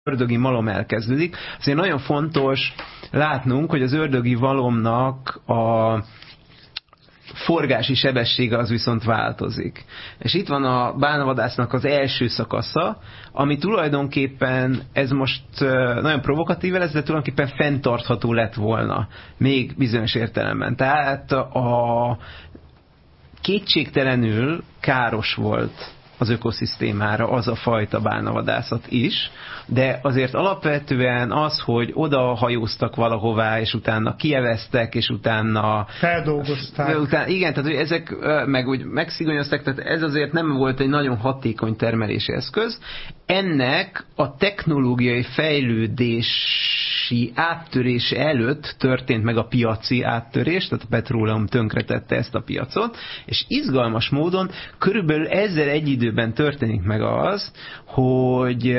ördögi malom elkezdődik. Azért nagyon fontos látnunk, hogy az ördögi malomnak a forgási sebessége az viszont változik. És itt van a bálnavadásznak az első szakasza, ami tulajdonképpen, ez most nagyon provokatív lesz, de tulajdonképpen fenntartható lett volna. Még bizonyos értelemben. Tehát a kétségtelenül káros volt az ökoszisztémára az a fajta bálnavadászat is, de azért alapvetően az, hogy oda hajóztak valahová, és utána kieveztek, és utána feldolgozták. Igen, tehát hogy ezek meg úgy megszigonyozták, tehát ez azért nem volt egy nagyon hatékony termelési eszköz. Ennek a technológiai fejlődési áttörése előtt történt meg a piaci áttörés, tehát a petróleum tönkretette ezt a piacot, és izgalmas módon körülbelül ezzel egy időben történik meg az, hogy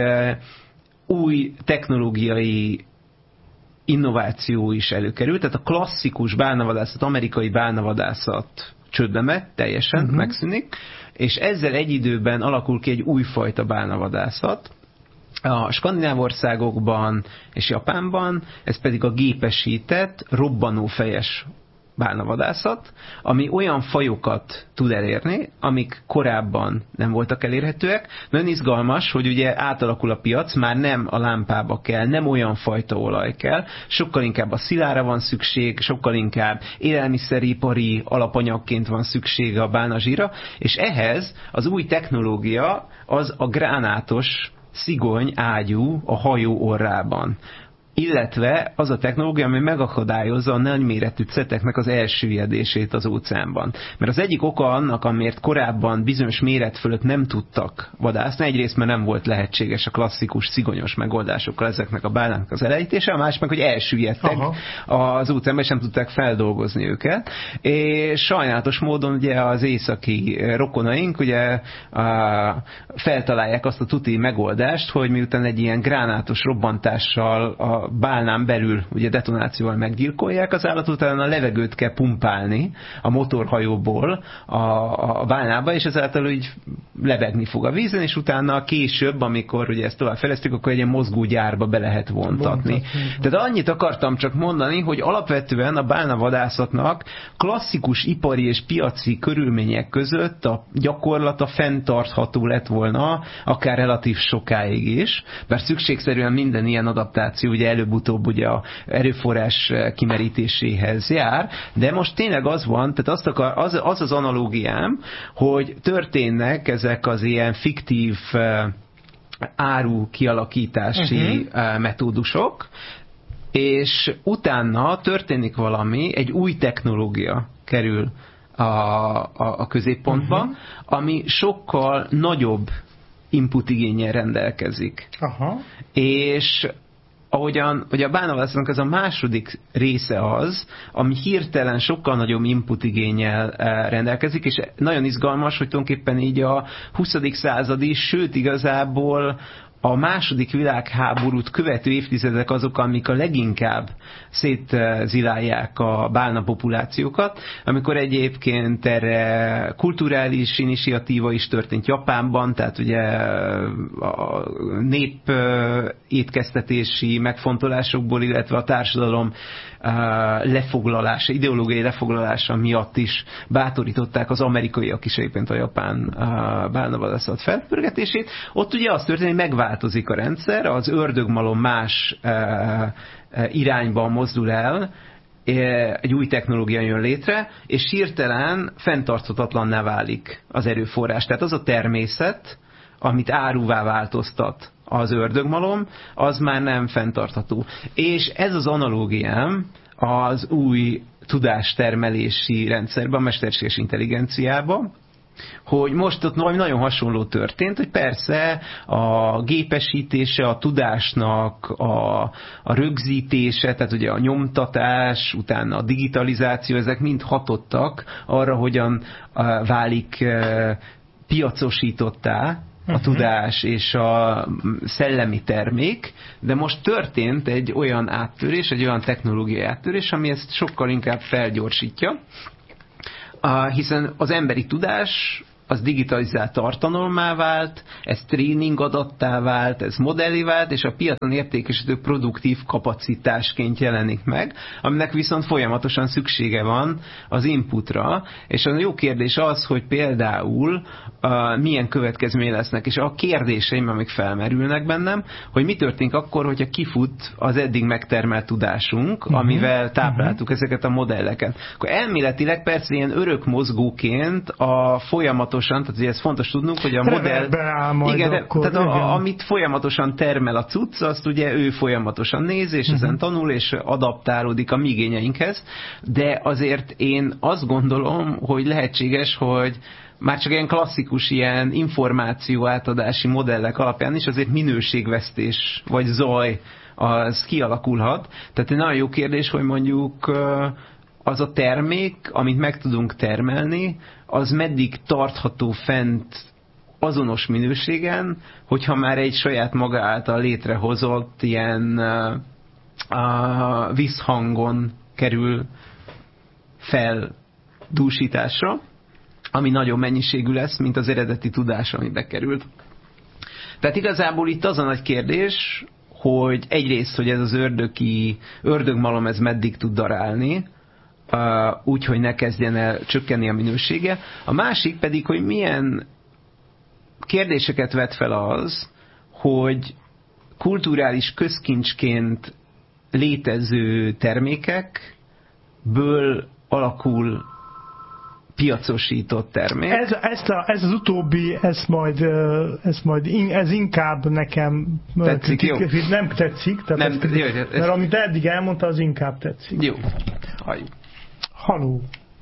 új technológiai innováció is előkerült, tehát a klasszikus bálnavadászat, amerikai bálnavadászat csődbe megy, teljesen megszűnik, és ezzel egy időben alakul ki egy újfajta bálnavadászat. A skandináv országokban és Japánban ez pedig a gépesített, robbanófejes bálnavadászat, ami olyan fajokat tud elérni, amik korábban nem voltak elérhetőek. Nagyon izgalmas, hogy ugye átalakul a piac, már nem a lámpába kell, nem olyan fajta olaj kell, sokkal inkább a szilára van szükség, sokkal inkább élelmiszeripari alapanyagként van szüksége a bálnazsíra, és ehhez az új technológia az a gránátos szigony ágyú a hajó orrában. Illetve az a technológia, ami megakadályozza a nagyméretű ceteknek az elsüllyedését az óceánban. Mert az egyik oka annak, amiért korábban bizonyos méret fölött nem tudtak vadászni, egyrészt mert nem volt lehetséges a klasszikus szigonyos megoldásokkal ezeknek a bálnáknak az elejtése, a másik meg, hogy elsüllyedtek az óceánban, és nem tudták feldolgozni őket. És sajnálatos módon ugye az északi rokonaink ugye feltalálják azt a tuti megoldást, hogy miután egy ilyen gránátos robbantással a bálnán belül ugye detonációval meggyilkolják az állatot, utána a levegőt kell pumpálni a motorhajóból a bálnába, és ezáltal úgy lebegni fog a vízen, és utána később, amikor ugye ezt tovább fejlesztjük, akkor egy ilyen mozgógyárba be lehet vontatni. Tehát annyit akartam csak mondani, hogy alapvetően a bálnavadászatnak klasszikus ipari és piaci körülmények között a gyakorlata fenntartható lett volna, akár relatív sokáig is, mert szükségszerűen minden ilyen adaptáció ugye előbb-utóbb ugye a erőforrás kimerítéséhez jár, de most tényleg az van, tehát az az analógiám, hogy történnek ezek az ilyen fiktív áru kialakítási metódusok, és utána történik valami, egy új technológia kerül a középpontba, ami sokkal nagyobb input igénnyel rendelkezik. És ahogyan, hogy a bálnavadászatnak ez a második része az, ami hirtelen sokkal nagyobb input igénnyel rendelkezik, és nagyon izgalmas, hogy tulajdonképpen így a 20. századi, sőt igazából a második világháborút követő évtizedek azok, amik a leginkább szétzilálják a bálna populációkat, amikor egyébként erre kulturális iniciatíva is történt Japánban, tehát ugye a nép étkeztetési megfontolásokból, illetve a társadalom lefoglalása, ideológiai lefoglalása miatt is bátorították az amerikaiak is egyébként a japán bálnavadászat felpörgetését. Ott ugye az történik, hogy megváltozik a rendszer, az ördögmalom más irányba mozdul el, egy új technológia jön létre, és hirtelen fenntarthatatlanná válik az erőforrás. Tehát az a természet, amit áruvá változtat az ördögmalom, az már nem fenntartható. És ez az analógiám az új tudástermelési rendszerben, a mesterséges intelligenciában, hogy most ott nagyon hasonló történt, hogy persze a gépesítése, a tudásnak a rögzítése, tehát ugye a nyomtatás, utána a digitalizáció, ezek mind hatottak arra, hogyan válik piacosítottá a tudás és a szellemi termék, de most történt egy olyan áttörés, egy olyan technológiai áttörés, ami ezt sokkal inkább felgyorsítja, hiszen az emberi tudás az digitalizált tartalommá vált, ez tréning adattá vált, ez modellé vált, és a piacon értékesítő produktív kapacitásként jelenik meg, aminek viszont folyamatosan szüksége van az inputra, és a jó kérdés az, hogy például milyen következményei lesznek, és a kérdéseim, amik felmerülnek bennem, hogy mi történik akkor, hogyha kifut az eddig megtermelt tudásunk, amivel tápláltuk ezeket a modelleket. Akkor elméletileg persze ilyen örök mozgóként a folyamatosan, tehát ez fontos tudnunk, hogy a modell... Igen, akkor, tehát amit folyamatosan termel a cucc, azt ugye ő folyamatosan néz, és ezen tanul, és adaptálódik a mi igényeinkhez, de azért én azt gondolom, hogy lehetséges, hogy már csak ilyen klasszikus ilyen információ átadási modellek alapján is azért minőségvesztés vagy zaj az kialakulhat. Tehát egy nagyon jó kérdés, hogy mondjuk az a termék, amit meg tudunk termelni, az meddig tartható fent azonos minőségen, hogyha már egy saját maga által létrehozott ilyen visszhangon kerül feldúsításra, ami nagyobb mennyiségű lesz, mint az eredeti tudás, ami bekerült. Tehát igazából itt az a nagy kérdés, hogy egyrészt, hogy ez az ördögmalom ez meddig tud darálni, úgy, hogy ne kezdjen el csökkenni a minősége. A másik pedig, hogy milyen kérdéseket vet fel az, hogy kulturális közkincsként létező termékekből alakul piacosított termék. Ez az utóbbi, ez inkább nekem tetszik, nem tetszik, tehát nem, mert amit eddig elmondta, az inkább tetszik. Jó, halljuk. Halló,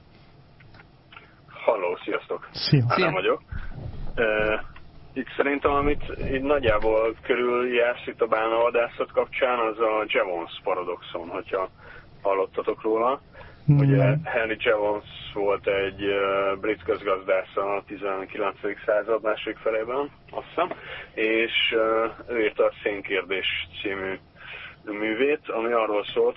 sziasztok! Szia! Ádám vagyok. Itt szerintem, amit így nagyjából körüljársz itt a bálnavadászat kapcsán, az a Jevons paradoxon, hogyha hallottatok róla. Ugye Henry Jevons volt egy brit közgazdász a 19. század második felében, azt hiszem, és ő írta a Szénkérdés című művét, ami arról szólt,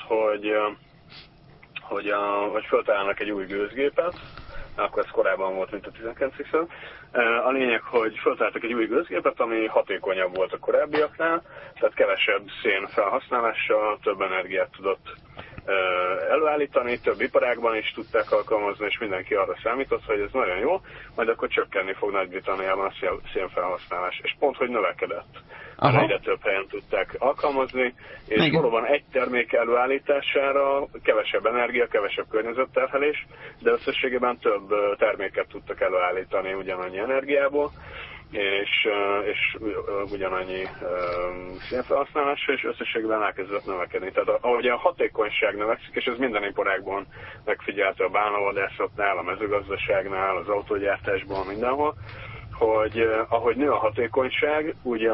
hogy föltalálnak egy új gőzgépet, akkor ez korábban volt, mint a 19. század. A lényeg, hogy föltaláltak egy új gőzgépet, ami hatékonyabb volt a korábbiaknál, tehát kevesebb szén felhasználással több energiát tudott előállítani, több iparágban is tudták alkalmazni, és mindenki arra számított, hogy ez nagyon jó, majd akkor csökkenni fog Nagy-Britanniában a szénfelhasználás. És pont, hogy növekedett. Egyre több helyen tudták alkalmazni, és valóban egy termék előállítására kevesebb energia, kevesebb környezetterhelés, de összességében több terméket tudtak előállítani ugyanannyi energiából, és ugyanannyi szénfelhasználással, és összességében elkezdett növekedni. Tehát ahogy a hatékonyság növekszik, és ez minden iparágban megfigyelhető a bálnavadászatnál, a mezőgazdaságnál, az autógyártásban, mindenhol, hogy ahogy nő a hatékonyság, ugye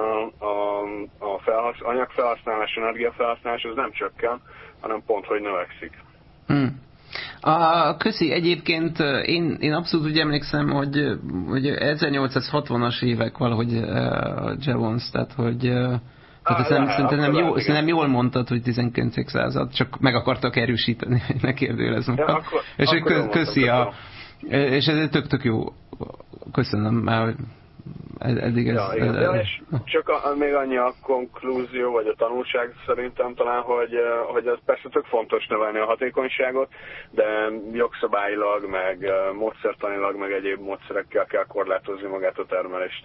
a anyagfelhasználás, energiafelhasználás az nem csökken, hanem pont, hogy növekszik. Köszi, egyébként én abszolút úgy emlékszem, hogy 1860-as évek valahogy Jevons, tehát hogy szerintem jól mondtad, hogy 19. század, csak meg akartak erősíteni, hogy ne kérdőjelezem. Ja, és hogy köszi és ez tök jó. Köszönöm már, eddig ez... és csak még annyi a konklúzió, vagy a tanulság szerintem talán, hogy ez persze tök fontos növelni a hatékonyságot, de jogszabályilag, meg módszertanilag, meg egyéb módszerekkel kell korlátozni magát a termelést.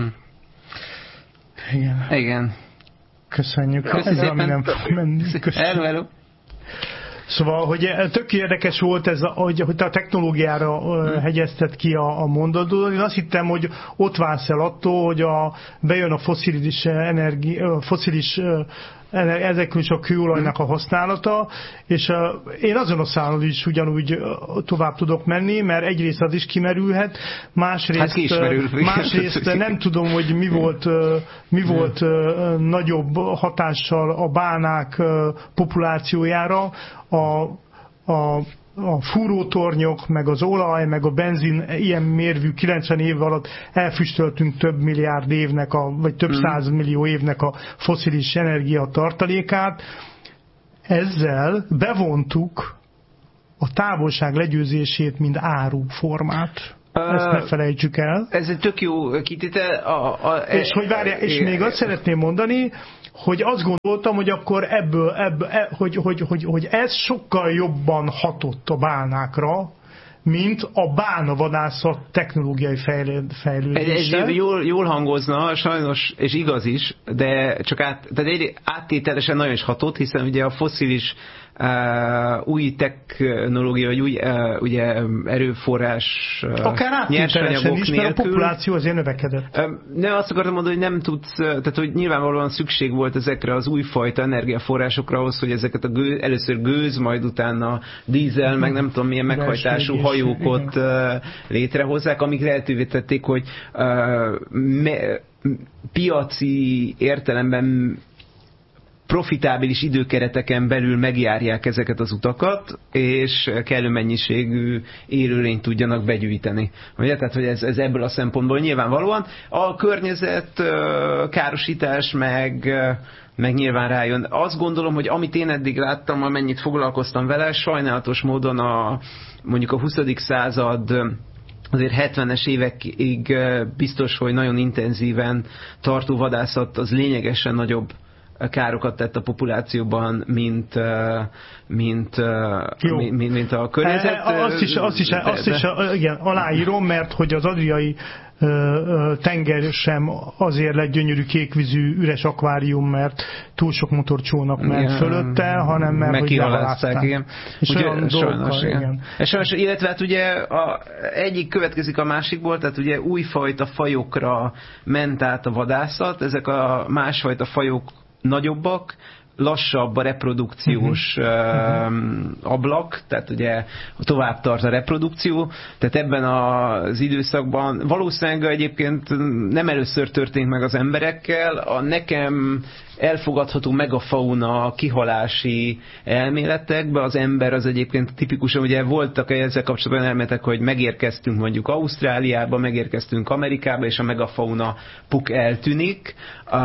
Igen. Köszönjük. Köszönjük szépen. Nem fog menni. Hello. Szóval, hogy tök érdekes volt ez, hogy a technológiára hegyeztet ki a mondatod. Én azt hittem, hogy ott válsz el attól, hogy bejön a fosszilis energia, ezekről is a kőolajnak a használata, és én azon a szálon is ugyanúgy tovább tudok menni, mert egyrészt az is kimerülhet, másrészt nem tudom, hogy mi volt nagyobb hatással a bálnák populációjára, a fúrótornyok, meg az olaj, meg a benzin ilyen mérvű 90 év alatt elfüstöltünk több milliárd évnek, vagy több százmillió évnek a fosszilis energia tartalékát. Ezzel bevontuk a távolság legyőzését, mint áruformát. Ezt ne felejtsük el. Ez egy tök jó kitétel. És hogy várjál, és még azt szeretném mondani, hogy azt gondoltam, hogy akkor hogy ez sokkal jobban hatott a bálnákra, mint a bálnavadászat technológiai fejlődése. Ez jól hangozna, sajnos, és igaz is, de csak áttételesen nagyon is hatott, hiszen ugye a fosszilis új technológia, vagy új ugye, erőforrás nyersanyagok is, mert a populáció azért növekedett. Nem azt akartam mondani, hogy nem tudsz, tehát hogy nyilvánvalóan szükség volt ezekre az újfajta energiaforrásokra ahhoz, hogy ezeket először gőz, majd utána dízel, meg nem tudom milyen meghajtású hajókot létrehozzák, amik lehetővé tették, hogy piaci értelemben profitábilis időkereteken belül megjárják ezeket az utakat, és kellő mennyiségű élőlényt tudjanak begyűjteni. Ugye? Tehát, hogy ez ebből a szempontból nyilvánvalóan. A környezet károsítás meg nyilván rájön. Azt gondolom, hogy amit én eddig láttam, amennyit foglalkoztam vele, sajnálatos módon mondjuk a 20. század azért 70-es évekig biztos, hogy nagyon intenzíven tartó vadászat az lényegesen nagyobb károkat tett a populációban, mint a környezet. Azt is igen, aláírom, mert hogy az adriai tenger sem azért lett gyönyörű kékvízű üres akvárium, mert túl sok motorcsónak ment fölötte, hanem mert hogy lehalázták. Igen. És olyan dolgokkal, igen. Sajnos, illetve hát ugye egyik következik a másikból, tehát ugye újfajta fajokra ment át a vadászat, ezek a másfajta fajok nagyobbak, lassabb a reprodukciós ablak, tehát ugye tovább tart a reprodukció, tehát ebben az időszakban valószínűleg egyébként nem először történt meg az emberekkel, a nekem elfogadható megafauna kihalási elméletekben az ember az egyébként tipikusan, ugye voltak ezzel kapcsolatban elméletek, hogy megérkeztünk mondjuk Ausztráliába, megérkeztünk Amerikába, és a megafauna puk eltűnik,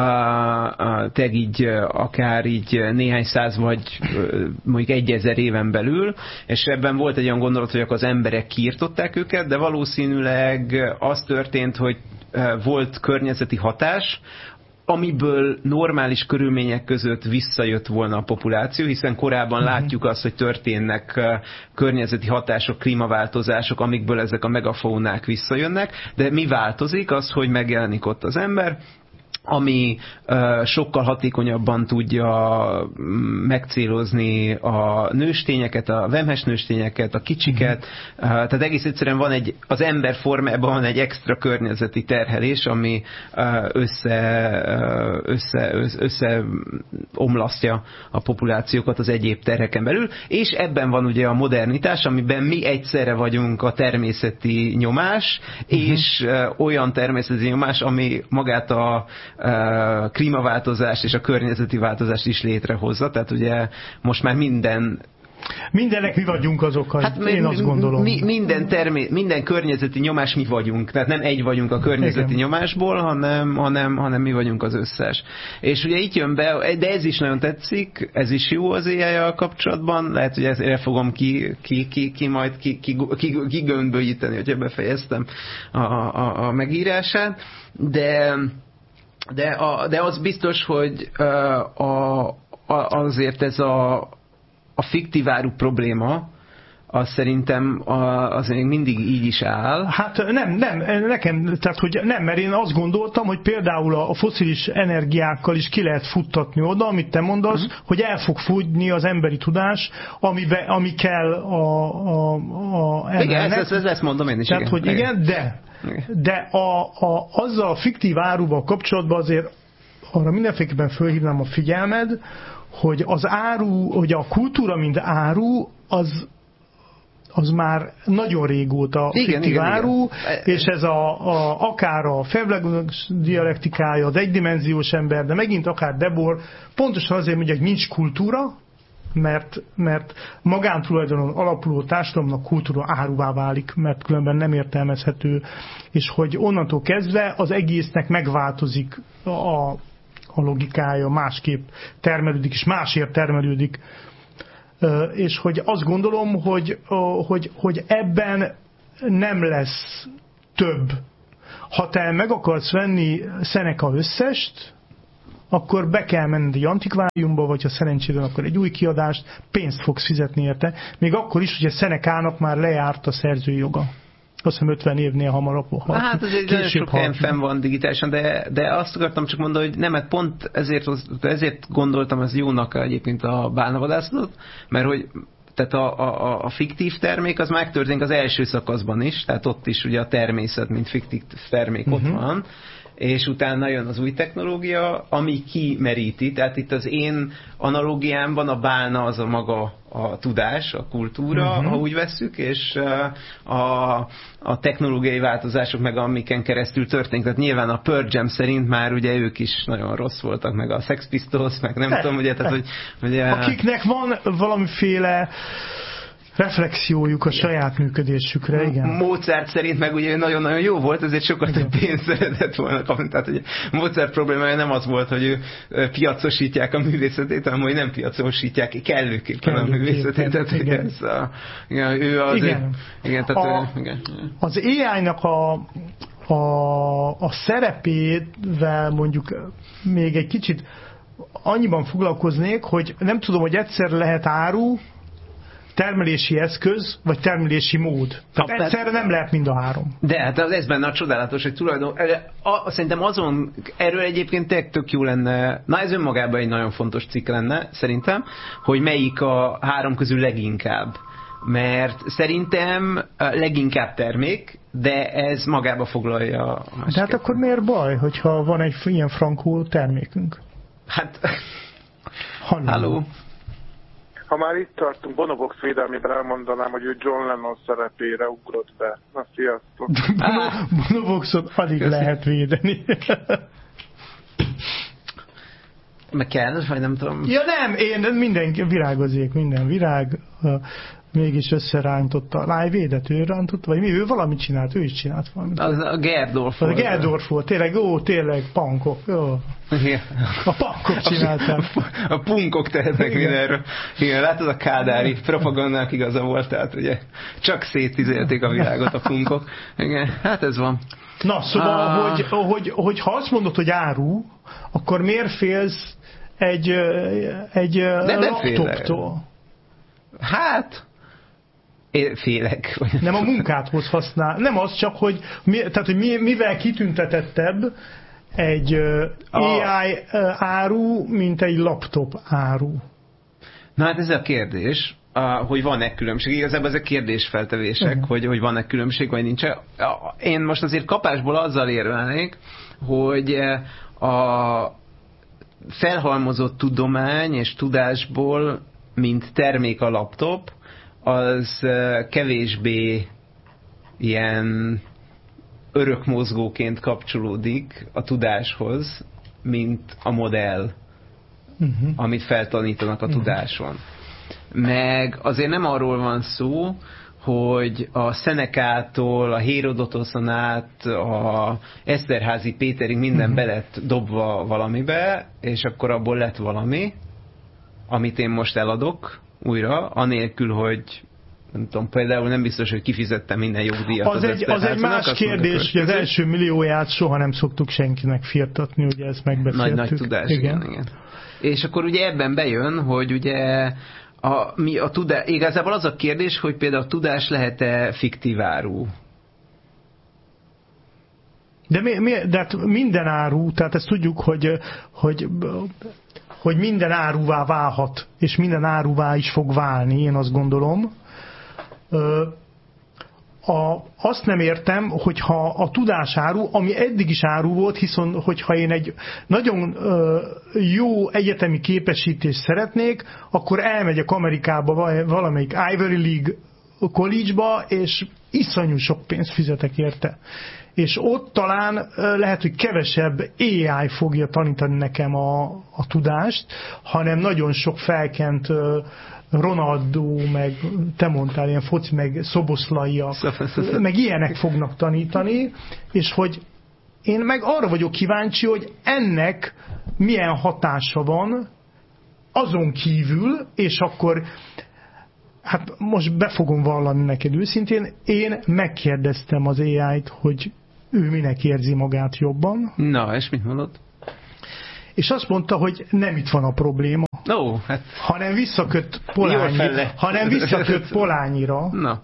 így akár így néhány száz vagy mondjuk 1000 éven belül, és ebben volt egy olyan gondolat, hogy akkor az emberek kiirtották őket, de valószínűleg az történt, hogy volt környezeti hatás, amiből normális körülmények között visszajött volna a populáció, hiszen korábban látjuk azt, hogy történnek környezeti hatások, klímaváltozások, amikből ezek a megafaunák visszajönnek, de mi változik? Az, hogy megjelenik ott az ember, ami sokkal hatékonyabban tudja megcélozni a nőstényeket, a vemhes nőstényeket, a kicsiket. Tehát egész egyszerűen az ember formában van egy extra környezeti terhelés, ami összeomlasztja a populációkat az egyéb terheken belül, és ebben van ugye a modernitás, amiben mi egyszerre vagyunk a természeti nyomás, és olyan természeti nyomás, ami magát a klímaváltozást és a környezeti változást is létrehozza. Tehát ugye most már mindennek mi vagyunk az okai, én azt gondolom. Minden környezeti nyomás mi vagyunk. Tehát nem egy vagyunk a környezeti nyomásból, hanem mi vagyunk az összes. És ugye itt jön be, de ez is nagyon tetszik, ez is jó az AI-jal kapcsolatban, lehet, hogy ezt fogom majd kigömbölyíteni, hogyha befejeztem a megírását, de az biztos, hogy azért ez a fiktív áru probléma, az szerintem az még mindig így is áll. Hát nekem, tehát hogy nem, mert én azt gondoltam, hogy például a fosszilis energiákkal is ki lehet futtatni oda, amit te mondasz, hogy el fog fogyni az emberi tudás, ami kell a embernek. Igen, ezt mondom én is. Tehát, hogy igen, de azzal a fiktív áruval kapcsolatban azért arra mindenféleképpen fölhívnám a figyelmed, hogy az áru, hogy a kultúra mint áru, az már nagyon régóta fiktív áru, és ez akár a Feblegus dialektikája, az egydimenziós ember, de megint akár Debord, pontosan azért mondja, hogy nincs kultúra, mert magántulajdonon alapuló társadalomnak kultúra áruvá válik, mert különben nem értelmezhető, és hogy onnantól kezdve az egésznek megváltozik a logikája, másképp termelődik, és másért termelődik. És hogy azt gondolom, hogy ebben nem lesz több. Ha te meg akarsz venni Seneca összest, akkor be kell menned egy antikváriumba, vagy ha szerencséden, akkor egy új kiadást, pénzt fogsz fizetni érte. Még akkor is, hogy a Senecának már lejárt a szerzői joga. Azt hiszem 50 évnél hamarabb. Hát ez egy nagyon sok helyen fenn van digitálisan, de azt akartam csak mondani, hogy nem, hát pont ezért gondoltam ez jónak egyébként a bálnavadászatot, mert hogy tehát a fiktív termék az megtörténik az első szakaszban is, tehát ott is ugye a természet, mint fiktív termék ott van, és utána jön az új technológia, ami kimeríti, tehát itt az én analógiámban a bálna az a maga a tudás, a kultúra, ha úgy vesszük, és a technológiai változások meg amiken keresztül történik. Tehát nyilván a Pearl Jam szerint már ugye ők is nagyon rossz voltak, meg a Sex Pistols, meg nem tudom, ugye, tehát, hogy ugye... Akiknek van valamiféle reflexiójuk a saját működésükre, igen. Mozart szerint meg ugye nagyon-nagyon jó volt, ezért sokkal több pénzt szeretett volna kapni. Tehát ugye Mozart problémája nem az volt, hogy ő piacosítják a művészetét, hanem hogy nem piacosítják kellőképpen a művészetét. Tehát igen. Ő az... Igen. Igen, tehát igen. Az AI-nak a szerepével mondjuk még egy kicsit annyiban foglalkoznék, hogy nem tudom, hogy egyszer lehet áru, termelési eszköz, vagy termelési mód. Tehát egyszerre nem lehet mind a három. De hát ez benne a csodálatos, hogy szerintem erről egyébként tök jó lenne, na ez önmagában egy nagyon fontos cikk lenne, szerintem, hogy melyik a három közül leginkább. Mert szerintem leginkább termék, de ez magába foglalja a másik. De hát akkor miért baj, hogyha van egy ilyen frankó termékünk? Hát, halló. Ha már itt tartunk, Bonovox védelmében elmondanám, hogy ő John Lennon szerepére ugrott be. Na, sziasztok! Bonovoxot alig lehet védeni. Meg kell, vagy nem tudom. Ja nem, én minden virágozék, minden virág mégis összerántotta. Lájvédet ő rántotta, vagy mi? Ő valamit csinált, ő is csinált valamit. Az a Gerdorf volt. A Gerdorf volt, tényleg, punkok. Jó. Igen. A punkok csinálták. A punkok tehetnek mindenről. Igen, látod, a kádári propagandának igaza volt, tehát ugye csak széttizélték a világot a punkok. Igen, hát ez van. Na, szóval, hogy ha azt mondod, hogy áru, akkor miért félsz egy laptoptól? Hát... Én félek. Nem a munkádhoz használ. Nem az csak, hogy mivel kitüntetettebb egy AI áru, mint egy laptop áru. Na hát ez a kérdés, hogy van-e különbség. Igazából ezek kérdésfeltevések, hogy van-e különbség, vagy nincs. Én most azért kapásból azzal érvelnék, hogy a felhalmozott tudomány és tudásból, mint termék a laptop, az kevésbé ilyen örökmozgóként kapcsolódik a tudáshoz, mint a modell, amit feltanítanak a tudáson. Meg azért nem arról van szó, hogy a Senecától, a Hérodotoszon át, a Eszterházy Péterig minden be lett dobva valamibe, és akkor abból lett valami, amit én most eladok újra, anélkül, hogy nem tudom, például nem biztos, hogy kifizettem minden jogdíjat. Az egy más kérdés, hogy az első millióját soha nem szoktuk senkinek firtatni, ugye ezt megbeszéltük. Nagy tudás, igen. És akkor ugye ebben bejön, hogy ugye a tudás, igazából az a kérdés, hogy például a tudás lehet-e fiktív áru? De hát minden áru, tehát ezt tudjuk, hogy minden áruvá válhat, és minden áruvá is fog válni, én azt gondolom. Azt nem értem, hogyha a tudás áru, ami eddig is áru volt, hiszen hogyha én egy nagyon jó egyetemi képesítést szeretnék, akkor elmegyek Amerikába valamelyik Ivy League college-ba, és iszonyú sok pénzt fizetek érte. És ott talán lehet, hogy kevesebb AI fogja tanítani nekem a tudást, hanem nagyon sok felkent Ronaldo, meg te mondtál, ilyen foci, meg Szoboszlaiak, meg ilyenek fognak tanítani, és hogy én meg arra vagyok kíváncsi, hogy ennek milyen hatása van azon kívül, és akkor Hát most be fogom vallani neked őszintén, én megkérdeztem az AI-t, hogy ő minek érzi magát jobban. Na, és mit mondod? És azt mondta, hogy nem itt van a probléma, Hát hanem visszaköt Polánnyira, na.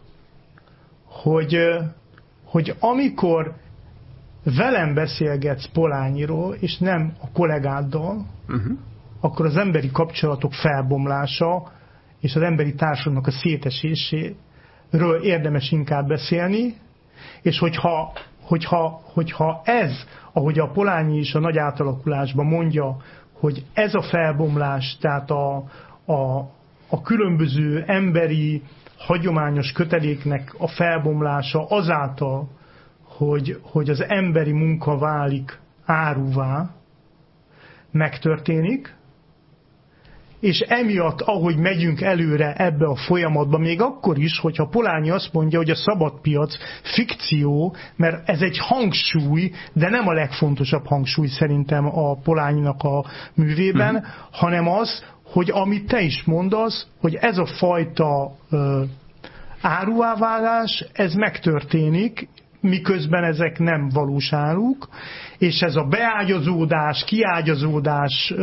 Hogy amikor velem beszélgetsz Polányiról, és nem a kollégáddal, akkor az emberi kapcsolatok felbomlása és az emberi társadalomnak a széteséséről érdemes inkább beszélni, és hogyha ez, ahogy a Polanyi is a nagy átalakulásban mondja, hogy ez a felbomlás, tehát a különböző emberi hagyományos köteléknek a felbomlása azáltal, hogy az emberi munka válik áruvá, megtörténik, és emiatt, ahogy megyünk előre ebbe a folyamatba, még akkor is, hogyha Polanyi azt mondja, hogy a szabadpiac fikció, mert ez egy hangsúly, de nem a legfontosabb hangsúly szerintem a Polányinak a művében, hanem az, hogy amit te is mondasz, hogy ez a fajta áruváválás, ez megtörténik, miközben ezek nem valós áruk, és ez a beágyazódás, kiágyazódás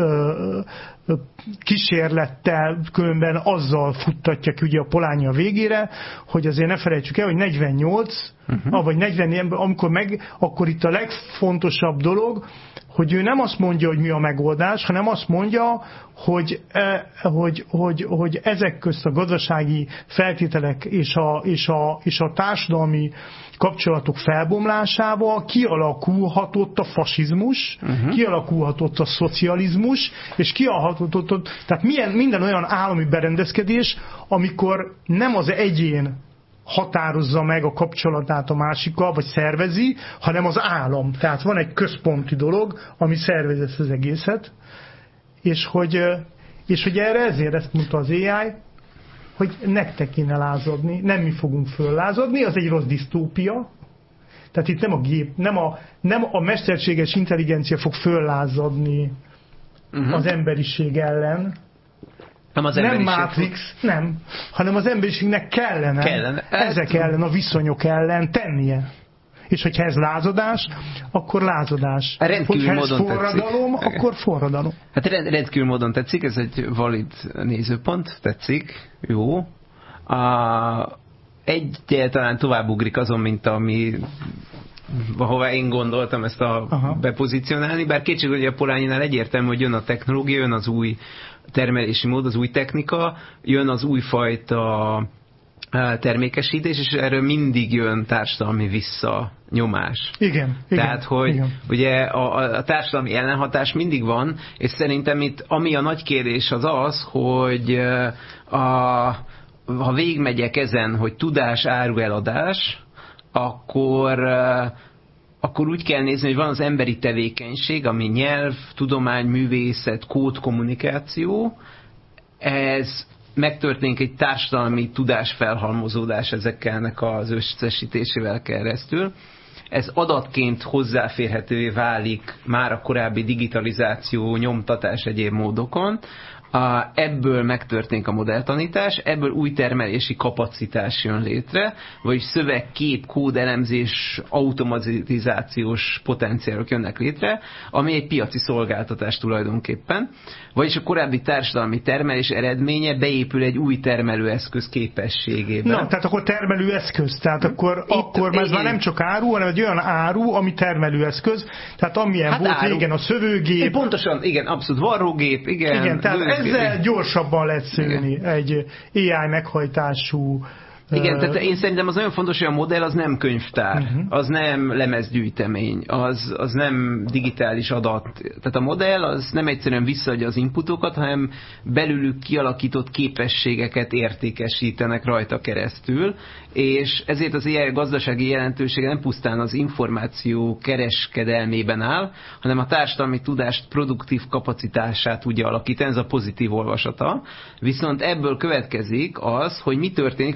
kísérlettel különben azzal futtatja ki ugye a Polanyi a végére, hogy azért ne felejtsük el, hogy 48, vagy 40, akkor itt a legfontosabb dolog, hogy ő nem azt mondja, hogy mi a megoldás, hanem azt mondja, hogy ezek közt a gazdasági feltételek és a társadalmi kapcsolatok felbomlásával kialakulhatott a fasizmus, kialakulhatott a szocializmus, és kialakulhatott, tehát minden olyan állami berendezkedés, amikor nem az egyén határozza meg a kapcsolatát a másikkal, vagy szervezi, hanem az állam. Tehát van egy központi dolog, ami szervezi ezt az egészet, és hogy erre ezért ezt mondta az AI, hogy nektek kéne lázadni, nem mi fogunk föllázadni, az egy rossz disztópia. Tehát itt nem a gép, nem a mesterséges intelligencia fog föllázadni az emberiség ellen, nem Matrix, nem, hanem az emberiségnek kellene ezek ellen, a viszonyok ellen tennie. És hogyha ez lázadás, akkor lázadás. Hogyha ez forradalom, akkor forradalom. Hát rendkívül módon tetszik, ez egy valid nézőpont, tetszik, jó. Egyáltalán tovább ugrik azon, mint ahová én gondoltam ezt bepozícionálni, bár kétség, hogy a Polányinál egyértelmű, hogy jön a technológia, jön az új termelési mód, az új technika, jön az újfajta termékesítés, és erről mindig jön társadalmi visszanyomás. Igen. Tehát, hogy ugye a társadalmi ellenhatás mindig van, és szerintem itt ami a nagy kérdés az, hogy ha végigmegyek ezen, hogy tudás, áru, eladás, akkor úgy kell nézni, hogy van az emberi tevékenység, ami nyelv, tudomány, művészet, kód, kommunikáció. Ez megtörténik egy társadalmi tudásfelhalmozódás ezeknek az összesítésével keresztül. Ez adatként hozzáférhetővé válik már a korábbi digitalizáció, nyomtatás egyéb módokon. Ebből megtörténik a modelltanítás, ebből új termelési kapacitás jön létre, vagyis szöveg, kép, kód, elemzés, automatizációs potenciálok jönnek létre, ami egy piaci szolgáltatás tulajdonképpen. Vagyis a korábbi társadalmi termelés eredménye beépül egy új termelőeszköz képességébe. Na, tehát akkor termelőeszköz, tehát akkor ez már nem csak áru, hanem egy olyan áru, ami termelőeszköz, tehát amilyen volt régen a szövőgép. Pontosan, igen, abszolút varrógép, igen tehát ezzel gyorsabban lehet szülni egy AI meghajtású. Igen, tehát én szerintem az nagyon fontos, hogy a modell az nem könyvtár, az nem lemezgyűjtemény, az nem digitális adat. Tehát a modell az nem egyszerűen visszaadja az inputokat, hanem belülük kialakított képességeket értékesítenek rajta keresztül, és ezért az AI gazdasági jelentősége nem pusztán az információ kereskedelmében áll, hanem a társadalmi tudást produktív kapacitását tudja alakítani, ez a pozitív olvasata. Viszont ebből következik az, hogy mi történik a társadalmi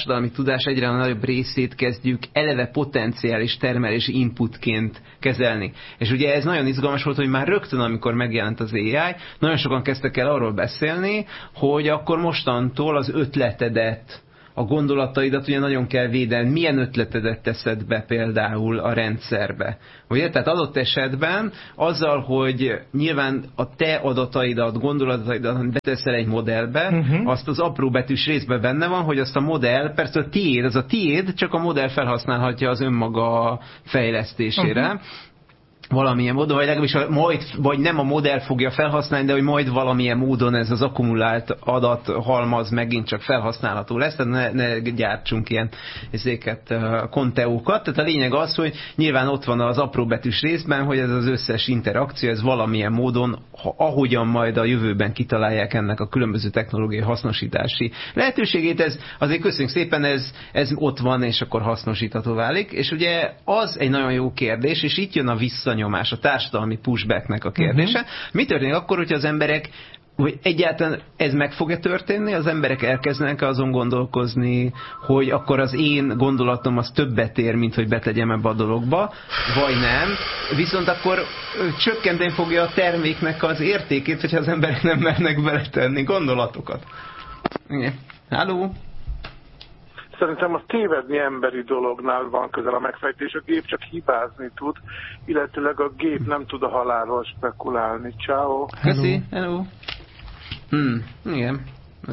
társadalmi tudás egyre nagyobb részét kezdjük eleve potenciális termelési inputként kezelni. És ugye ez nagyon izgalmas volt, hogy már rögtön, amikor megjelent az AI, nagyon sokan kezdtek el arról beszélni, hogy akkor mostantól az ötletedet, a gondolataidat ugye nagyon kell védeni. Milyen ötletedet teszed be például a rendszerbe? Ugye? Tehát adott esetben azzal, hogy nyilván a te adataidat, gondolataidat beteszel egy modellbe, azt az apróbetűs részben benne van, hogy azt a modell, persze a tiéd, az a tiéd, csak a modell felhasználhatja az önmaga fejlesztésére. Valamilyen módon, vagy legalábbis vagy nem a modell fogja felhasználni, de hogy majd valamilyen módon ez az akkumulált adathalmaz megint csak felhasználható lesz, tehát ne gyártsunk ilyen konteókat. Tehát a lényeg az, hogy nyilván ott van az apróbetűs részben, hogy ez az összes interakció, ez valamilyen módon, ahogyan majd a jövőben kitalálják ennek a különböző technológiai hasznosítási lehetőségét, ez azért köszönjük szépen, ez ott van, és akkor hasznosítható válik. És ugye az egy nagyon jó kérdés, és itt jön a visszanyomás, a társadalmi pushbacknek a kérdése. Mi történik akkor, hogyha az emberek, hogy egyáltalán ez meg fog-e történni, az emberek elkezdenek azon gondolkozni, hogy akkor az én gondolatom az többet ér, mint hogy betegyem ebbe a dologba, vagy nem. Viszont akkor csökkenteni fogja a terméknek az értékét, hogyha az emberek nem mernek beletenni gondolatokat. Igen. Halló? Szerintem a tévedni emberi dolognál van közel a megfejtés. A gép csak hibázni tud, illetőleg a gép nem tud a halálról spekulálni. Ciao. Köszi. Hello. Igen.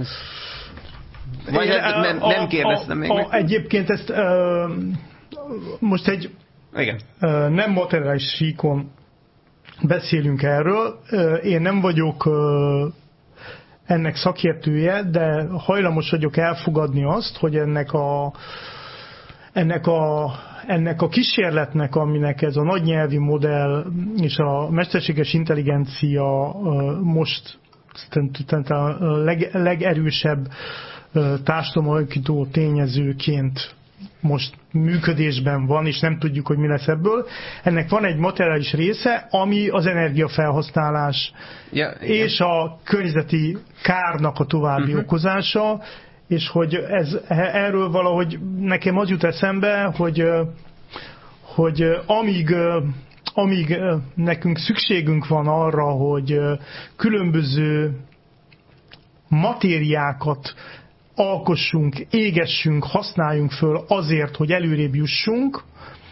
Vagy nem kérdeztem még meg. Egyébként ezt most egy igen. Nem materiális síkon beszélünk erről. Én nem vagyok ennek szakértője, de hajlamos vagyok elfogadni azt, hogy ennek a kísérletnek, aminek ez a nagy nyelvi modell és a mesterséges intelligencia most a legerősebb társadalomalakító tényezőként most működésben van, és nem tudjuk, hogy mi lesz ebből. Ennek van egy materiális része, ami az energiafelhasználás és a környezeti kárnak a további okozása, és hogy erről valahogy nekem az jut eszembe, hogy amíg nekünk szükségünk van arra, hogy különböző matériákat alkossunk, égessünk, használjunk föl azért, hogy előrébb jussunk,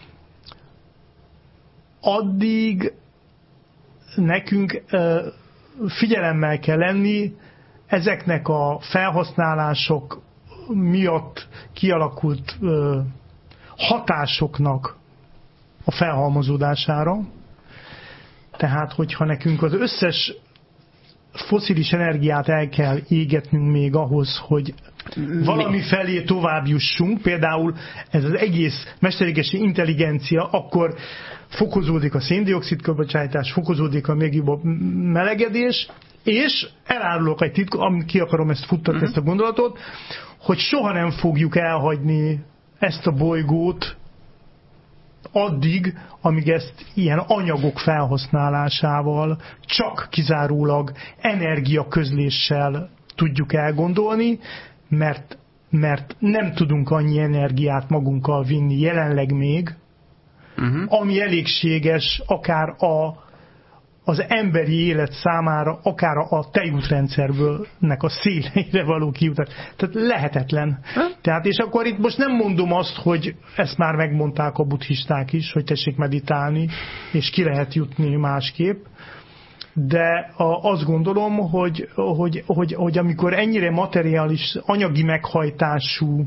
addig nekünk figyelemmel kell lenni ezeknek a felhasználások miatt kialakult hatásoknak a felhalmozódására. Tehát, hogyha nekünk az összes fosszilis energiát el kell égetnünk még ahhoz, hogy valami felé tovább jussunk, például ez az egész mesterséges intelligencia, akkor fokozódik a széndioxid kibocsátás, fokozódik a még jobb melegedés, és elárulok egy titkot, ki akarom ezt futtatni, ezt a gondolatot, hogy soha nem fogjuk elhagyni ezt a bolygót addig, amíg ezt ilyen anyagok felhasználásával, csak kizárólag energiaközléssel tudjuk elgondolni, mert nem tudunk annyi energiát magunkkal vinni jelenleg még, ami elégséges akár az emberi élet számára, akár a tejútrendszerből a széleire való kiutat. Tehát lehetetlen. Tehát, és akkor itt most nem mondom azt, hogy ezt már megmondták a buddhisták is, hogy tessék meditálni, és ki lehet jutni másképp, de azt gondolom, hogy amikor ennyire materiális, anyagi meghajtású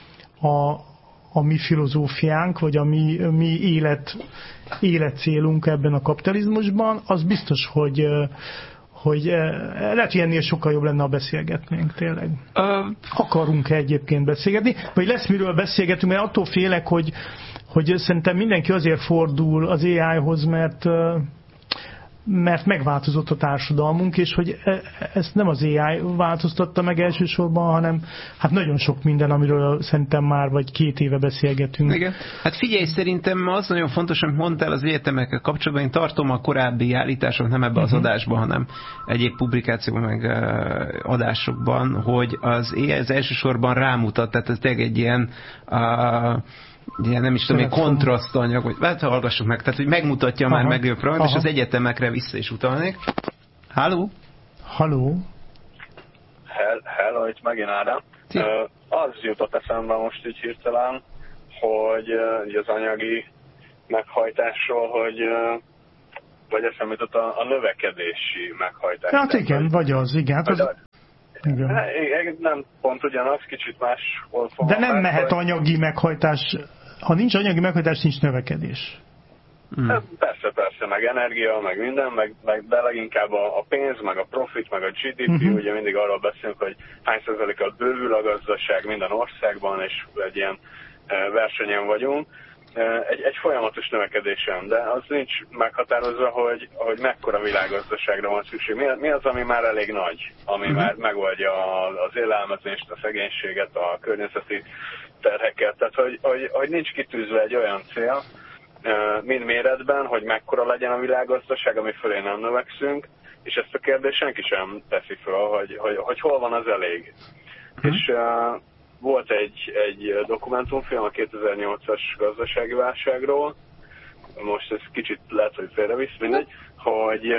a mi filozófiánk, vagy a mi életcélunk ebben a kapitalizmusban, az biztos, hogy lehet, hogy ennél sokkal jobb lenne, ha beszélgetnénk tényleg. Akarunk-e egyébként beszélgetni? Vagy lesz miről beszélgetünk, mert attól félek, hogy szerintem mindenki azért fordul az AI-hoz, mert mert megváltozott a társadalmunk, és hogy ezt nem az AI változtatta meg elsősorban, hanem hát nagyon sok minden, amiről szerintem már vagy 2 éve beszélgetünk. Igen. Hát figyelj, szerintem az nagyon fontos, amit mondtál az egyetemekkel kapcsolatban, én tartom a korábbi állítások nem ebbe az adásban, hanem egyéb publikációban, meg adásokban, hogy az AI az elsősorban rámutat, tehát ez tényleg egy ilyen nem is tudom, egy kontrasztanyag, vagy hát hallgassuk meg, tehát hogy megmutatja már meglévő programot, és az egyetemekre vissza is utalnék. Halló? Halló? Hello, itt megint Ádám. Az jutott eszembe most így hirtelen, hogy az anyagi meghajtásról, vagy eszembe jutott a növekedési meghajtás. Hát igen, vagy az, igen. Igen. Nem pont ugyanaz, kicsit máshol fogom. De nem mehet anyagi meghajtás. Ha nincs anyagi meghajtás, nincs növekedés. Persze, meg energia, meg minden, de leginkább a pénz, meg a profit, meg a GDP, ugye mindig arról beszélünk, hogy hány százalékkal bővül a gazdaság minden országban, és egy ilyen versenyen vagyunk. Egy folyamatos növekedésen, de az nincs meghatározva, hogy mekkora világgazdaságra van szükség. Mi az, ami már elég nagy, ami már megoldja az élelmezést, a szegénységet, a környezeti terheket. Tehát, hogy nincs kitűzve egy olyan cél, mind méretben, hogy mekkora legyen a világgazdaság, ami fölé nem növekszünk, és ezt a kérdést senki sem teszi fel, hogy hol van az elég. És volt egy dokumentumfilm a 2008-as gazdasági válságról, most ez kicsit lehet, hogy félrevisz, mindegy, hogy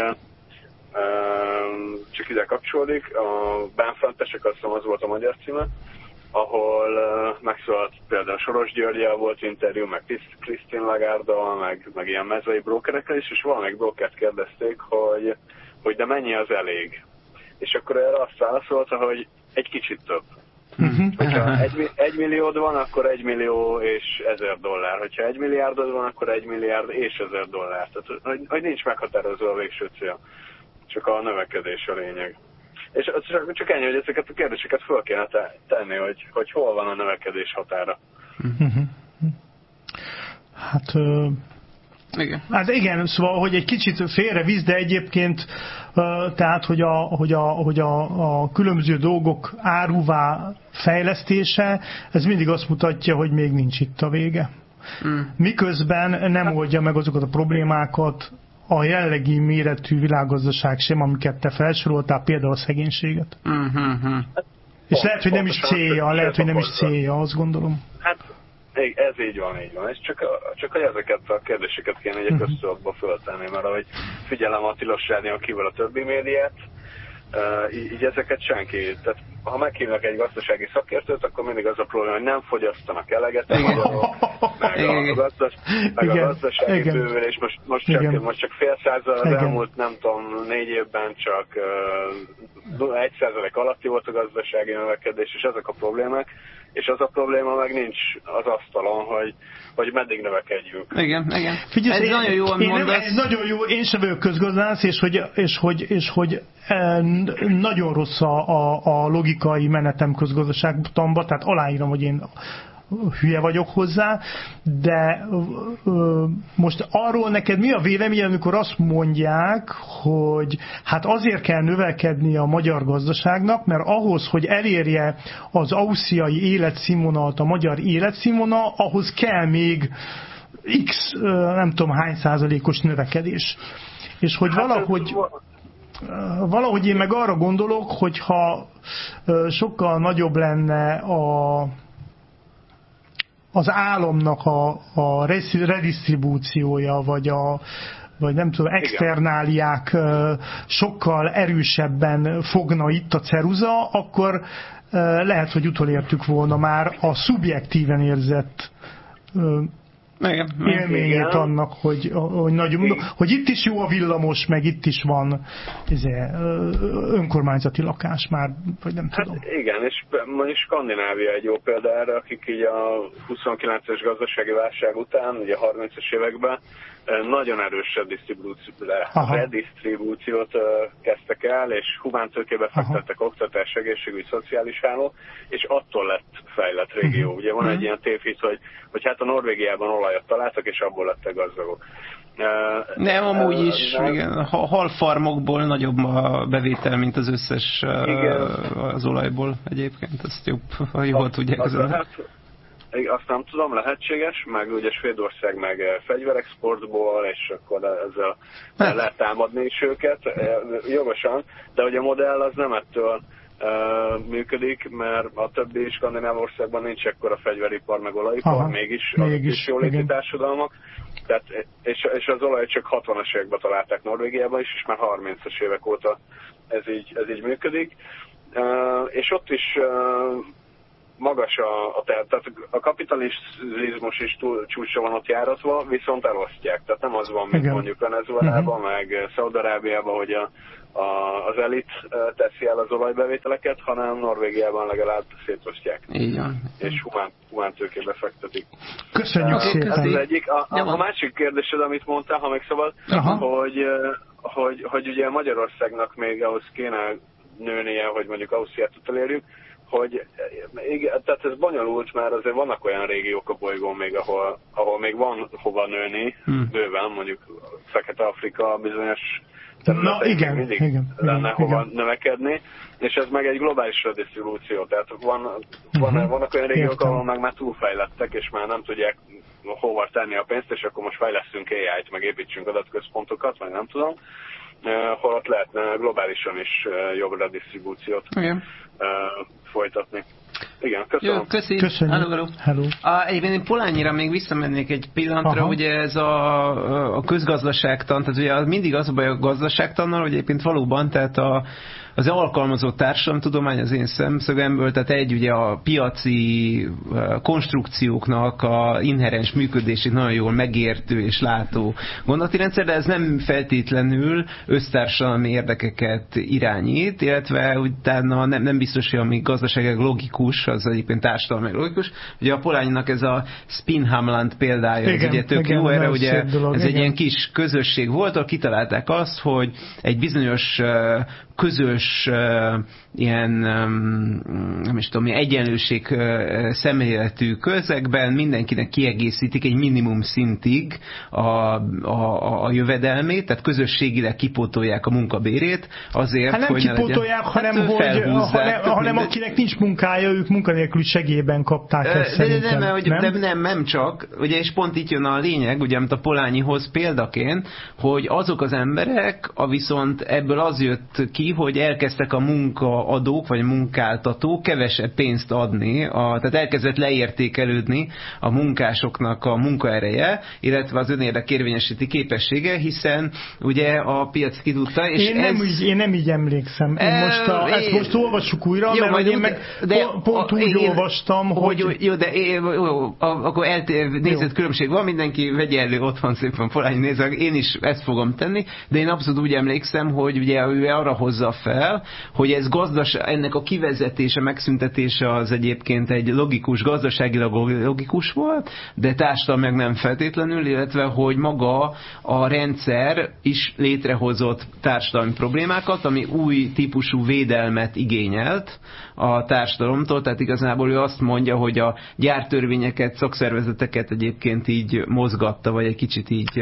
csak ide kapcsolódik, a Bánfentesek, azt hiszem az volt a magyar címe, ahol megszólalt például Soros Györgyel volt interjú, meg Christine Lagarde-dal, meg ilyen mezői brókerekkel is, és valamelyik brókert kérdezték, hogy de mennyi az elég. És akkor erre azt válaszolta, hogy egy kicsit több. Hogyha 1 milliód van, akkor 1 millió és $1000. Hogyha 1 milliárdod van, akkor 1 milliárd és $1000. Tehát, hogy nincs meghatározva a végső cél. Csak a növekedés a lényeg. És csak ennyi, hogy ezeket a kérdéseket föl kéne tenni, hogy hol van a növekedés határa. Hát igen, szóval, hogy egy kicsit félrevisz, de egyébként tehát, hogy a különböző dolgok áruvá fejlesztése, ez mindig azt mutatja, hogy még nincs itt a vége. Miközben nem oldja meg azokat a problémákat a jelenlegi méretű világgazdaság sem, amiket te felsoroltál, például a szegénységet. És lehet, hogy nem is célja, azt gondolom. Hát ez így van. És csak hogy ezeket a kérdéseket kéne egy köztudatba föltenni, mert ahogy figyelem a Tilos Rádión kívül a többi médiát, így ezeket senki. Tehát ha meghívnak egy gazdasági szakértőt, akkor mindig az a probléma, hogy nem fogyasztanak eleget a magyarok, meg a gazdasági bővülés, most csak fél százalék, az elmúlt nem tudom 4 évben csak 1% alatti volt a gazdasági növekedés, és ezek a problémák, és az a probléma meg nincs az asztalon, hogy meddig növekedjünk. Igen. Figyelj, ez nagyon jó, amit mondasz. Ez nagyon jó, én sem vagyok közgazdász, és hogy nagyon rossz a logikai menetem közgazdaságtamba, tehát aláírom, hogy én hülye vagyok hozzá, de most arról neked mi a véleményed, amikor azt mondják, hogy hát azért kell növekedni a magyar gazdaságnak, mert ahhoz, hogy elérje az ausztriai életszínvonalat a magyar életszínvonal, ahhoz kell még x nem tudom hány százalékos növekedés. És hogy valahogy én meg arra gondolok, hogyha sokkal nagyobb lenne az államnak a redistribúciója, vagy nem tudom, externáliák sokkal erősebben fogna itt a ceruza, akkor lehet, hogy utolértük volna már a szubjektíven érzett élményét annak, hogy itt is jó a villamos, meg itt is van önkormányzati lakás már, vagy nem tudom. Hát igen, és mondjuk Skandinávia egy jó példa erre, akik így a 29-es gazdasági válság után, ugye a 30-es években nagyon erős redistribúciót kezdtek el, és humántőkébe fektettek oktatás, egészségügy, szociális háló, és attól lett fejlett régió. Ugye van egy ilyen tévhit, hogy hát a Norvégiában olajat találtak, és abból lettek gazdagok. Nem, amúgy is, igen. A halfarmokból nagyobb a bevétel, mint az összes az olajból egyébként. Ezt jól tudják az azt nem tudom, lehetséges, meg ugye Svédország meg fegyverexportból, és akkor ezzel lehet támadni is őket, jogosan, de ugye a modell az nem ettől működik, mert a többi skandináv országban nincs ekkora fegyveripar, meg olajipar, mégis jóléti társadalmak. Tehát, és az olaj csak 60-as években találták Norvégiában is, és már 30-as évek óta ez így működik. És ott is magas tehát a kapitalizmus is túl csúcsra van ott járatva, viszont elosztják. Tehát nem az van, mint mondjuk Venezuelában, meg Szaúd-Arábiában, hogy az elit teszi el az olajbevételeket, hanem Norvégiában legalább szétosztják. Igen. És humán tőkébe fektetik. Köszönjük szépen. Ez az egyik. A másik kérdésed, amit mondtál, ha meg szabad, hogy ugye Magyarországnak még ahhoz kéne nőnie, hogy mondjuk Ausztriát elérjük, hogy tehát ez bonyolult, mert azért vannak olyan régiók a bolygón még, ahol még van hova nőni, bőven, mondjuk Fekete-Afrika bizonyos területek mindig lenne hova növekedni, és ez meg egy globális redistribúció, tehát vannak olyan régiók, ahol meg már túlfejlettek, és már nem tudják hova tenni a pénzt, és akkor most fejlesztünk AI-t, meg építsünk adatközpontokat, vagy nem tudom, holott lehetne globálisan is jobb redistribúciót folytatni. Igen, köszönöm. Jó, köszönjük. Hello. Egyébként én Polányira még visszamennék egy pillanatra, ugye ez a közgazdaságtan, tehát ugye mindig az a baj a gazdaságtannal, hogy egyébként valóban, tehát az alkalmazott társadalomtudomány az én szemszögemből, tehát ugye a piaci konstrukcióknak a inherens működését nagyon jól megértő és látó gondolati rendszer, de ez nem feltétlenül össztársadalmi érdekeket irányít, illetve utána nem biztos, hogy ami gazdaságilag logikus, az egyébként társadalmi logikus. Ugye a Polánynak ez a Spinhamland példája, ez ugye tök jó, erre ugye dolog, ez egy ilyen kis közösség volt, ahol kitalálták azt, hogy egy bizonyos közös ilyen, nem is tudom, egyenlőség szemléletű közegben mindenkinek kiegészítik egy minimum szintig a jövedelmét, tehát közösségileg kipótolják a munkabérét azért, hát nem hogy kipótolják, hanem akinek nincs munkája, ők munkanélküli segélyben kapták ezt szerintem. Nem csak, ugye, és pont itt jön a lényeg, ugye, amit a Polányihoz példaként, hogy azok az emberek, viszont ebből az jött ki, hogy elkezdtek a munkaadók, vagy munkáltatók kevesebb pénzt adni, tehát elkezdett leértékelődni a munkásoknak a munkaereje, illetve az önérdek érvényesíti képessége, hiszen ugye a piac ki tudta, és én nem így emlékszem. Ezt most olvassuk újra, jó, mert én meg pont úgy olvastam, hogy... Jó, akkor nézett különbség van, mindenki vegye elő otthon szépen Polányi nézve, én is ezt fogom tenni, de én abszolút úgy emlékszem, hogy ugye ő arra hozza fel, hogy ez ennek a kivezetése, megszüntetése az egyébként egy logikus, gazdaságilag logikus volt, de társadalmilag nem feltétlenül, illetve hogy maga a rendszer is létrehozott társadalmi problémákat, ami új típusú védelmet igényelt a társadalomtól, tehát igazából ő azt mondja, hogy a gyártörvényeket, szakszervezeteket egyébként így mozgatta, vagy egy kicsit így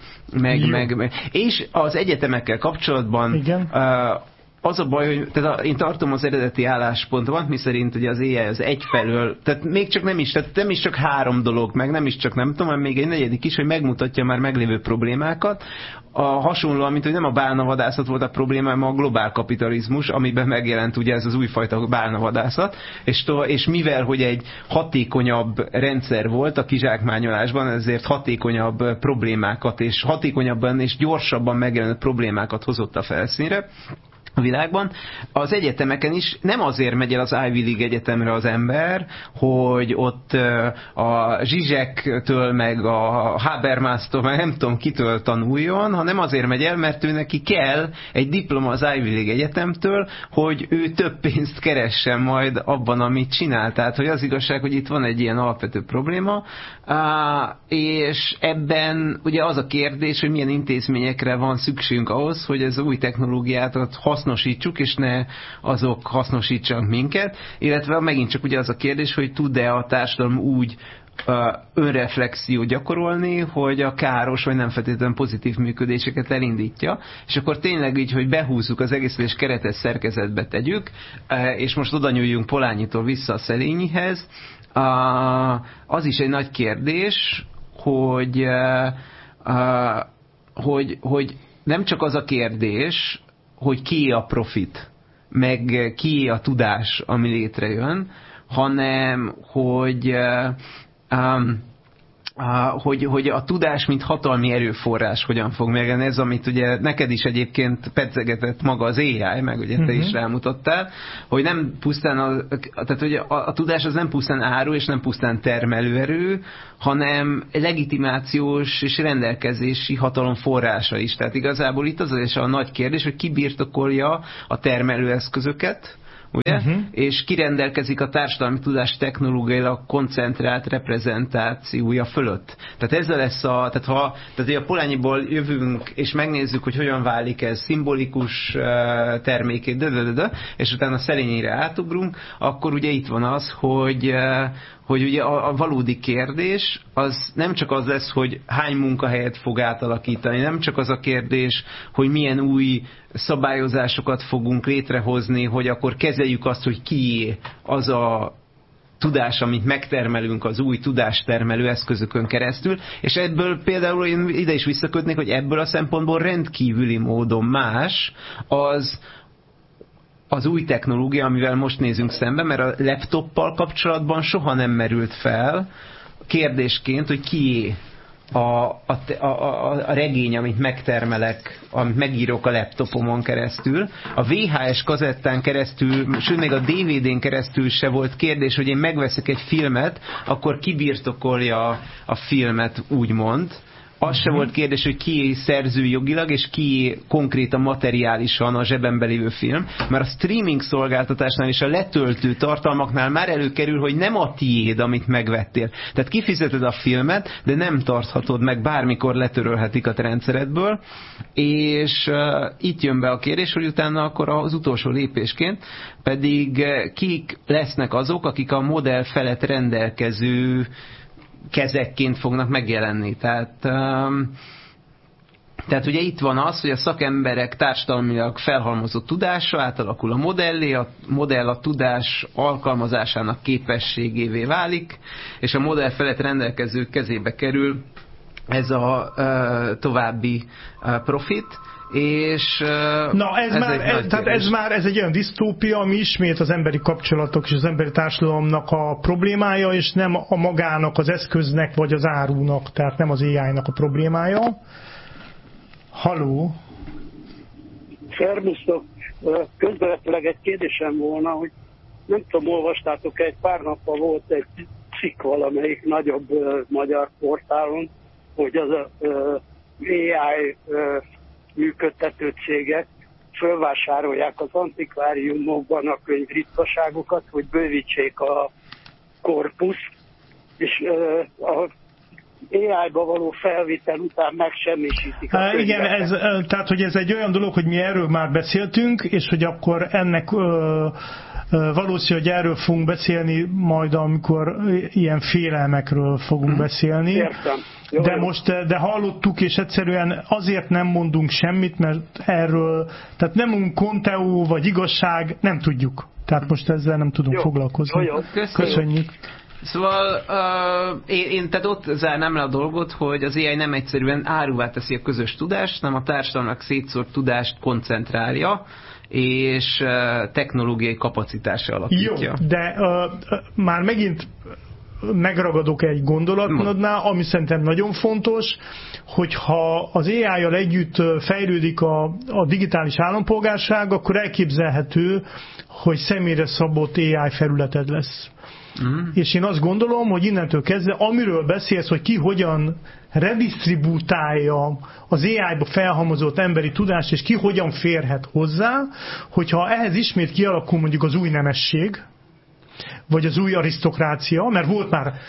és az egyetemekkel kapcsolatban az a baj, hogy én tartom az eredeti álláspontomat, miszerint ugye az AI az egyfelől, tehát még csak nem is csak 3 dolog, meg nem is csak nem tudom, hanem még egy negyedik is, hogy megmutatja már meglévő problémákat. Hasonlóan, mint hogy nem a bálnavadászat volt a probléma, hanem a globál kapitalizmus, amiben megjelent ugye ez az újfajta bálnavadászat, és mivel, hogy egy hatékonyabb rendszer volt a kizsákmányolásban, ezért hatékonyabb problémákat, és hatékonyabban és gyorsabban megjelenő problémákat hozott a felszínre a világban. Az egyetemeken is nem azért megy el az Ivy League egyetemre az ember, hogy ott a Zsizsektől, meg a Habermastól, meg nem tudom kitől tanuljon, hanem azért megy el, mert ő neki kell egy diploma az Ivy League egyetemtől, hogy ő több pénzt keressen majd abban, amit csinál. Tehát, hogy az igazság, hogy itt van egy ilyen alapvető probléma, és ebben ugye az a kérdés, hogy milyen intézményekre van szükségünk ahhoz, hogy ez új technológiát hasznosítsuk, és ne azok hasznosítsanak minket, illetve megint csak ugye az a kérdés, hogy tud-e a társadalom úgy önreflexió gyakorolni, hogy a káros vagy nem feltétlenül pozitív működéseket elindítja, és akkor tényleg így, hogy behúzzuk az egészet és keretes szerkezetbe tegyük, és most oda nyúljunk Polanyiktól vissza a Szelényihez, az is egy nagy kérdés, hogy nem csak az a kérdés, hogy ki a profit, meg ki a tudás, ami létrejön, hanem hogy a tudás, mint hatalmi erőforrás hogyan fog megjelenni. Ez, amit ugye neked is egyébként pedzegetett maga az AI, meg ugye te is rámutattál, hogy nem pusztán tehát hogy a tudás az nem pusztán áru, és nem pusztán termelőerő, hanem legitimációs és rendelkezési hatalom forrása is. Tehát igazából itt az is a nagy kérdés, hogy ki birtokolja a termelőeszközöket, ugye? És kirendelkezik a társadalmi tudás technológiailag koncentrált reprezentációja fölött. Tehát ezzel lesz tehát a Polanyiból jövünk, és megnézzük, hogy hogyan válik ez szimbolikus terméké, és utána Szelényire átugrunk, akkor ugye itt van az, hogy ugye a valódi kérdés az nem csak az lesz, hogy hány munkahelyet fog átalakítani, nem csak az a kérdés, hogy milyen új szabályozásokat fogunk létrehozni, hogy akkor kezeljük azt, hogy kié az a tudás, amit megtermelünk az új tudástermelő eszközökön keresztül, és ebből például én ide is visszakötnék, hogy ebből a szempontból rendkívüli módon más az új technológia, amivel most nézünk szembe, mert a laptoppal kapcsolatban soha nem merült fel kérdésként, hogy kié a regény, amit megtermelek, amit megírok a laptopomon keresztül. A VHS kazettán keresztül, sőt még a DVD-n keresztül se volt kérdés, hogy én megveszek egy filmet, akkor ki birtokolja a filmet, úgymond. Az se volt kérdés, hogy ki szerző jogilag, és ki konkrétan materiálisan a zsebembe lévő film, mert a streaming szolgáltatásnál és a letöltő tartalmaknál már előkerül, hogy nem a tiéd, amit megvettél. Tehát kifizeted a filmet, de nem tarthatod meg, bármikor letörölhetik a rendszeredből, és itt jön be a kérdés, hogy utána akkor az utolsó lépésként pedig kik lesznek azok, akik a modell felett rendelkező kezekként fognak megjelenni. Tehát ugye itt van az, hogy a szakemberek társadalmilag felhalmozott tudása átalakul a modellé, a modell a tudás alkalmazásának képességévé válik, és a modell felett rendelkezők kezébe kerül ez a további profit, és na ez egy olyan disztópia, ami ismét az emberi kapcsolatok és az emberi társadalomnak a problémája, és nem a magának, az eszköznek vagy az árunak, tehát nem az AI-nak a problémája. Halló? Szervusztok! Közvetlenül egy kérdésem volna, hogy nem tudom, olvastátok, egy pár nappal volt egy cikk valamelyik nagyobb magyar portálon, hogy az AI működtető cégek fölvásárolják az antikváriumokban a könyvritkaságokat, hogy bővítsék a korpuszt, és a AI-ba való felvétel után megsemmisítik a könyveket. Igen, tehát hogy ez egy olyan dolog, hogy mi erről már beszéltünk, és hogy akkor ennek valószínű, hogy erről fogunk beszélni majd, amikor ilyen félelmekről fogunk beszélni. Értem. De hallottuk, és egyszerűen azért nem mondunk semmit, mert erről, tehát nem konteó vagy igazság, nem tudjuk. Tehát most ezzel nem tudunk foglalkozni. Köszönjük. Szóval én tehát ott zárnám le a dolgot, hogy az AI nem egyszerűen áruvá teszi a közös tudást, hanem a társadalomnak szétszórt tudást koncentrálja, és technológiai kapacitásra alakítja. Jó, de már megint megragadok egy gondolatnál, ami szerintem nagyon fontos, hogyha az AI-jal együtt fejlődik a digitális állampolgárság, akkor elképzelhető, hogy személyre szabott AI felületed lesz. És én azt gondolom, hogy innentől kezdve, amiről beszélsz, hogy ki hogyan redistribútálja az AI-ba felhalmozott emberi tudást, és ki hogyan férhet hozzá, hogyha ehhez ismét kialakul mondjuk az új nemesség, vagy az új arisztokrácia, mert volt már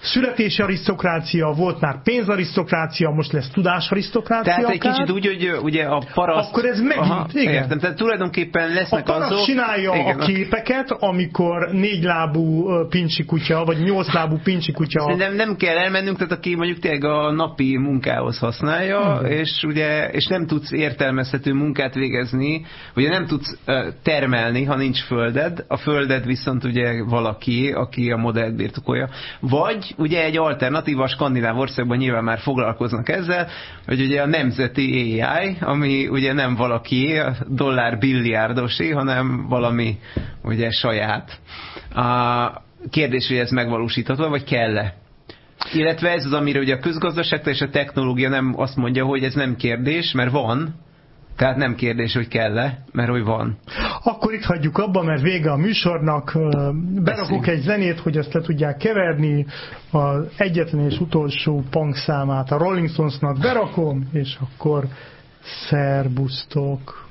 születési arisztokrácia, volt már pénzarisztokrácia, most lesz tudásarisztokrácia. Tehát egy kicsit úgy, hogy ugye a paraszt... Akkor ez megint, igen. Értem, tehát tulajdonképpen lesznek azok... A paraszt csinálja igen, a képeket, amikor 4 lábú pincsi kutya, vagy 8 lábú pincsi kutya... Szerintem nem kell elmennünk, tehát aki mondjuk tényleg a napi munkához használja, és nem tudsz értelmezhető munkát végezni, ugye nem tudsz termelni, ha nincs földed, a földed viszont ugye valaki, aki a modellt birtokolja. Vagy ugye egy alternatíva, a skandináv országban nyilván már foglalkoznak ezzel, hogy ugye a nemzeti AI, ami ugye nem valaki dollárbilliárdosé, hanem valami ugye saját. A kérdés, hogy ez megvalósítható, vagy kell-e? Illetve ez az, amire ugye a közgazdaságtan és a technológia nem azt mondja, hogy ez nem kérdés, mert van, tehát nem kérdés, hogy kell-e, mert hogy van. Akkor itt hagyjuk abba, mert vége a műsornak. Berakok egy zenét, hogy ezt le tudják keverni. Az egyetlen és utolsó punk számát a Rolling Stonesnak berakom, és akkor szerbusztok!